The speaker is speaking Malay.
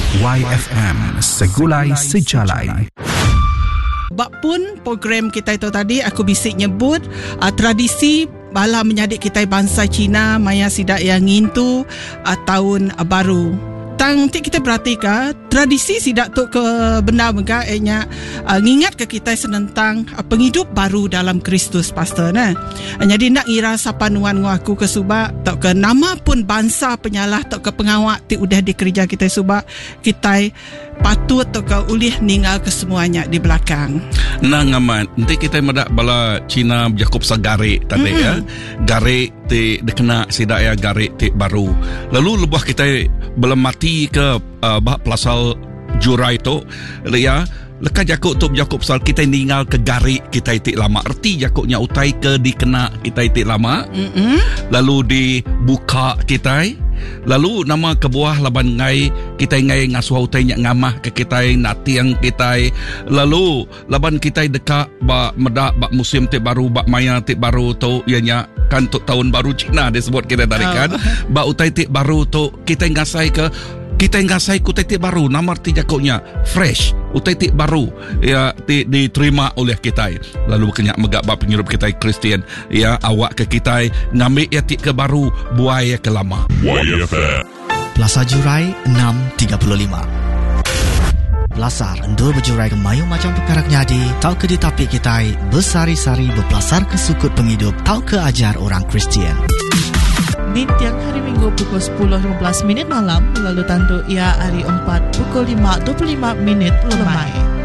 YFM Segulai Sejalai. Bak pun program kita itu tadi aku bisik nyebut tradisi bala menyadik kita bangsa Cina maya sidak yang ngintu tahun baru. Tang kita perhatikan tradisi sidak tu ke benda mega ngingat ke kita senentang penghidup baru dalam Kristus pastor nah. Jadi nak ngira sapa nuan aku ke subak tok ke nama pun bangsa penyalah tok ke pengawak ti udah di kerja kita subak kita patut tok ke ulih ninggal ke semuanya di belakang. Nah ngaman nanti kita medak bala Cina Jakob sagare tadi ya. Gare ti dikena sidak ya gare ti baru. Lalu lebah kita belum mati ke bah pelasal jurai tu ya lekat Jakob sal kita ninggal ke garik kita itik lama erti Jakobnya utai ke dikena kita itik lama lalu dibuka kita lalu nama kebuah laban ngai kita ngai ngasuh utai nyak ngamah ke kita natiang kita lalu laban kita dekat ba medak ba musim tik baru ba maya tik baru tu ianya kan untuk tahun baru Cina disebut kita tarikan ba utai tik baru tu kita ngasai ke kita ngasai ku titik baru nama arti Jakobnya fresh utitik baru ya diterima oleh kita lalu kenyak megak bab pengirup kita Kristian ya awak ke kita ngambil ya tik ke baru buai ke lama YFM Plaza Jurai 635 Belasar endur berjurai ke mayu macam perkara nyadi tau ke di tapi kita bersari-sari berpelasar ke sukut penghidup tau ke ajar orang Kristian di tiang hari Minggu pukul 10.15 malam lalu tandu ia hari 4 pukul 5.25 lemai.